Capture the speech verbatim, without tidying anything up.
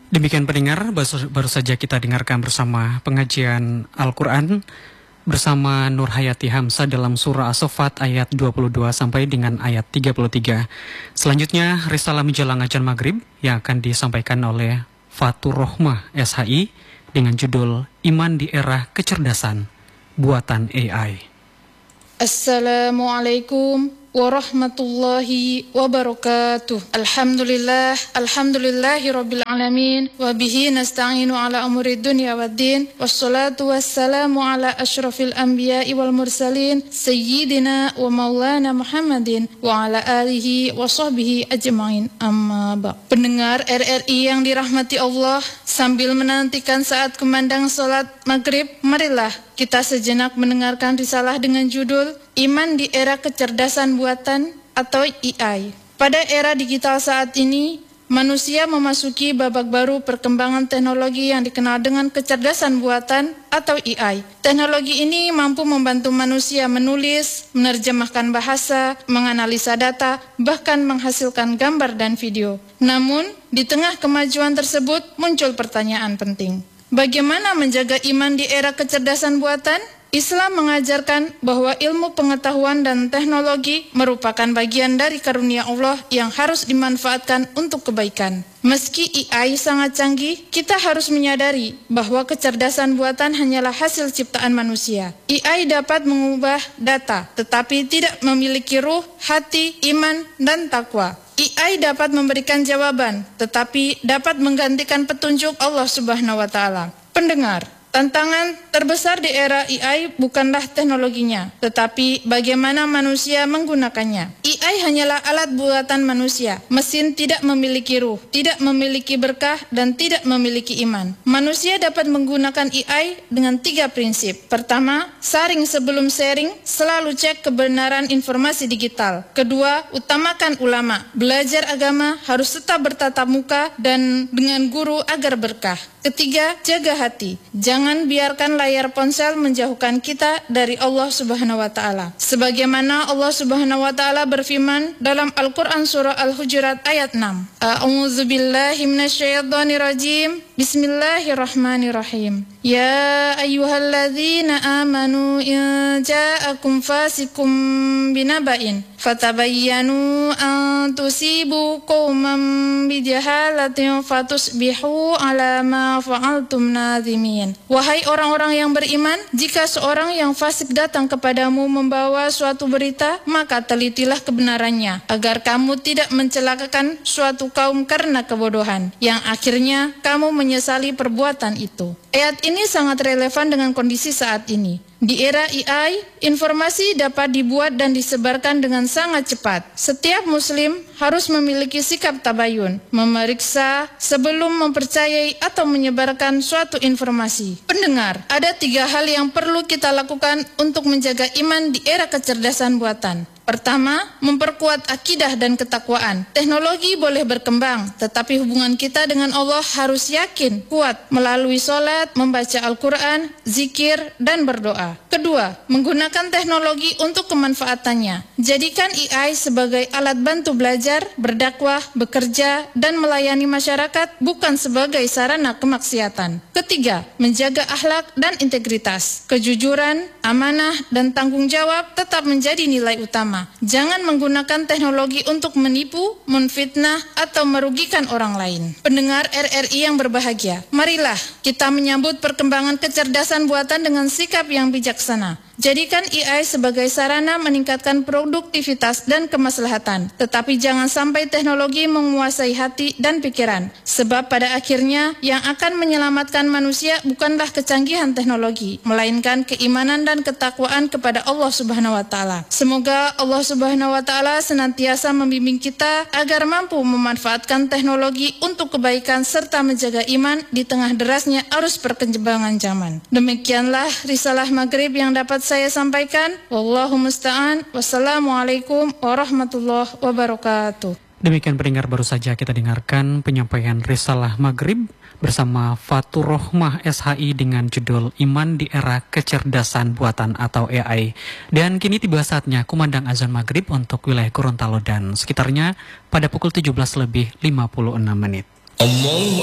Demikian pendengar, baru, baru saja kita dengarkan bersama pengajian Al-Quran bersama Nur Hayati Hamzah dalam surah As-Saffat ayat dua puluh dua sampai dengan ayat tiga puluh tiga. Selanjutnya, risalah menjelang azan maghrib yang akan disampaikan oleh Fatur Rohmah S H I dengan judul Iman di Era Kecerdasan Buatan A I. Assalamualaikum warahmatullahi wabarakatuh. Alhamdulillah, alhamdulillahi rabbil alamin, wa bihi nasta'inu ala umuri dunya waddin, wassalatu wassalamu ala asyrafil anbiya'i wal mursalin, sayyidina wa maulana Muhammadin wa ala alihi wa sahbihi ajma'in, amma ba'. Pendengar R R I yang dirahmati Allah, sambil menantikan saat kumandang salat maghrib, marilah kita sejenak mendengarkan risalah dengan judul Iman di Era Kecerdasan Buatan atau A I. Pada era digital saat ini, manusia memasuki babak baru perkembangan teknologi yang dikenal dengan kecerdasan buatan atau A I. Teknologi ini mampu membantu manusia menulis, menerjemahkan bahasa, menganalisa data, bahkan menghasilkan gambar dan video. Namun, di tengah kemajuan tersebut muncul pertanyaan penting. Bagaimana menjaga iman di era kecerdasan buatan? Islam mengajarkan bahwa ilmu pengetahuan dan teknologi merupakan bagian dari karunia Allah yang harus dimanfaatkan untuk kebaikan. Meski A I sangat canggih, kita harus menyadari bahwa kecerdasan buatan hanyalah hasil ciptaan manusia. A I dapat mengubah data, tetapi tidak memiliki ruh, hati, iman, dan takwa. A I dapat memberikan jawaban, tetapi dapat menggantikan petunjuk Allah Subhanahu wa Ta'ala. Pendengar, tantangan terbesar di era A I bukanlah teknologinya, tetapi bagaimana manusia menggunakannya. A I hanyalah alat buatan manusia. Mesin tidak memiliki ruh, tidak memiliki berkah, dan tidak memiliki iman. Manusia dapat menggunakan A I dengan tiga prinsip. Pertama, saring sebelum sharing, selalu cek kebenaran informasi digital. Kedua, utamakan ulama. Belajar agama harus tetap bertatap muka dan dengan guru agar berkah. Ketiga, jaga hati. Jangan biarkan layar ponsel menjauhkan kita dari Allah Subhanahu wa Ta'ala. Sebagaimana Allah Subhanahu wa Ta'ala berfirman dalam Al-Quran surah Al-Hujurat ayat enam. A'udzu billahi minasyaitonir rajim. Bismillahirrahmanirrahim. Ya ayyuhalladzina amanu in ja'akum fasikum binaba'in fatabayyanu an tusibu qauman bijahalatin fatusbihu ala ma fa'altum nadhimin. Wahai orang-orang yang beriman, jika seorang yang fasik datang kepadamu membawa suatu berita, maka telitilah kebenarannya, agar kamu tidak mencelakakan suatu kaum karena kebodohan, yang akhirnya kamu menyesali perbuatan itu. Ayat ini sangat relevan dengan kondisi saat ini. Di era A I, informasi dapat dibuat dan disebarkan dengan sangat cepat. Setiap muslim harus memiliki sikap tabayun, memeriksa sebelum mempercayai atau menyebarkan suatu informasi. Pendengar, ada tiga hal yang perlu kita lakukan untuk menjaga iman di era kecerdasan buatan. Pertama, memperkuat akidah dan ketakwaan. Teknologi boleh berkembang, tetapi hubungan kita dengan Allah harus yakin, kuat, melalui sholat, membaca Al-Quran, zikir, dan berdoa. Kedua, menggunakan teknologi untuk kemanfaatannya. Jadikan A I sebagai alat bantu belajar, berdakwah, bekerja, dan melayani masyarakat, bukan sebagai sarana kemaksiatan. Ketiga, menjaga akhlak dan integritas. Kejujuran, amanah, dan tanggung jawab tetap menjadi nilai utama. Jangan menggunakan teknologi untuk menipu, menfitnah, atau merugikan orang lain. Pendengar R R I yang berbahagia, marilah kita menyambut perkembangan kecerdasan buatan dengan sikap yang bijaksana. Jadikan A I sebagai sarana meningkatkan produktivitas dan kemaslahatan. Tetapi jangan sampai teknologi menguasai hati dan pikiran. Sebab pada akhirnya yang akan menyelamatkan manusia bukanlah kecanggihan teknologi, melainkan keimanan dan ketakwaan kepada Allah Subhanahu wa Ta'ala. Semoga Allah Subhanahu wa Ta'ala senantiasa membimbing kita agar mampu memanfaatkan teknologi untuk kebaikan serta menjaga iman di tengah derasnya arus perkembangan zaman. Demikianlah risalah maghrib yang dapat saya sampaikan. Wallahu musta'an. Wassalamualaikum warahmatullahi wabarakatuh. Demikian pendengar, baru saja kita dengarkan penyampaian risalah maghrib bersama Fatur Rohmah S H I dengan judul Iman di Era Kecerdasan Buatan atau A I. Dan kini tiba saatnya kumandang azan maghrib untuk wilayah Gorontalo dan sekitarnya pada pukul tujuh belas lebih lima puluh enam menit.